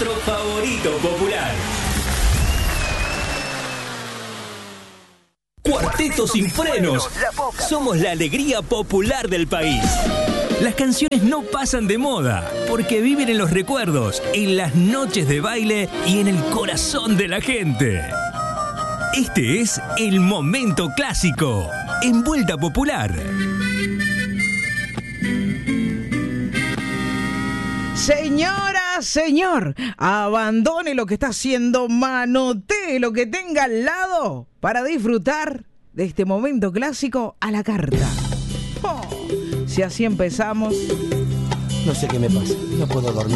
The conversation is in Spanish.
nuestro favorito popular. Cuarteto Sin Frenos. Somos la alegría popular del país. Las canciones no pasan de moda porque viven en los recuerdos, en las noches de baile y en el corazón de la gente. Este es el momento clásico en Vuelta Popular. Señora, señor, abandone lo que está haciendo, manotee lo que tenga al lado para disfrutar de este momento clásico a la carta. Oh, si así empezamos... No sé qué me pasa, no puedo dormir.